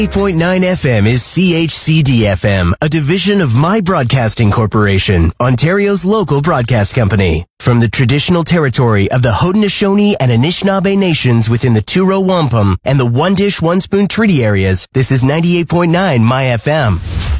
8.9 FM is CHCD-FM, a division of My Broadcasting Corporation, Ontario's local broadcast company. From the traditional territory of the Haudenosaunee and Anishinaabe nations within the Two-Row Wampum and the One Dish, One Spoon Treaty areas, this is 98.9 My FM.